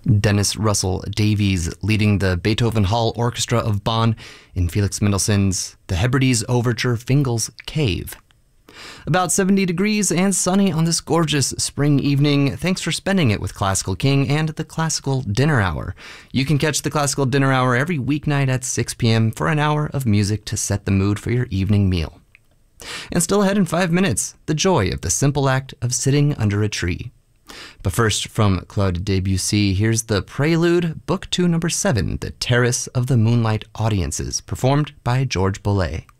Dennis Russell Davies leading the Beethoven Hall Orchestra of Bonn in Felix Mendelssohn's The Hebrides Overture Fingal's Cave. About 70 degrees and sunny on this gorgeous spring evening. Thanks for spending it with Classical King and the Classical Dinner Hour. You can catch the Classical Dinner Hour every weeknight at 6 p.m. for an hour of music to set the mood for your evening meal. And still ahead in 5 minutes, the joy of the simple act of sitting under a tree. But first, from Claude Debussy, here's the Prelude, Book 2, Number 7, The Terrace of the Moonlight Audiences, performed by George Boulez.